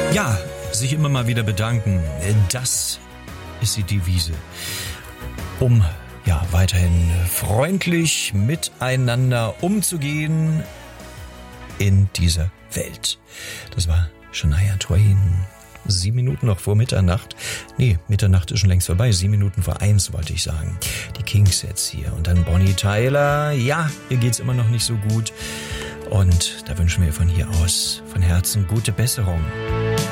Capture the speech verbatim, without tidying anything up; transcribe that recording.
Ja, sich immer mal wieder bedanken, das ist die Devise, um ja weiterhin freundlich miteinander umzugehen in dieser Welt. Das war Shania Twain. Sieben Minuten noch vor Mitternacht. Nee, Mitternacht ist schon längst vorbei. Sieben Minuten vor eins wollte ich sagen. Die Kings jetzt hier. Und dann Bonnie Tyler. Ja, ihr geht's immer noch nicht so gut. Und da wünschen wir von hier aus von Herzen gute Besserung.